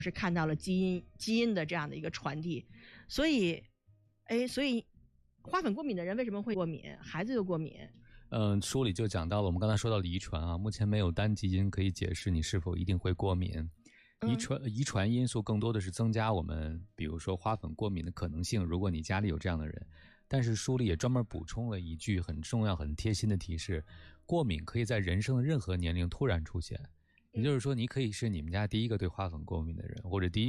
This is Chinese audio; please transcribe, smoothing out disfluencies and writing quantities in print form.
是看到了基因的这样的一个传递，所以花粉过敏的人为什么会过敏？孩子就过敏。 书里就讲到了，我们刚才说到了遗传啊，目前没有单基因可以解释你是否一定会过敏。遗传因素更多的是增加我们比如说花粉过敏的可能性，如果你家里有这样的人。但是书里也专门补充了一句很重要很贴心的提示，过敏可以在人生的任何年龄突然出现，也就是说你可以是你们家第一个对花粉过敏的人，或者第一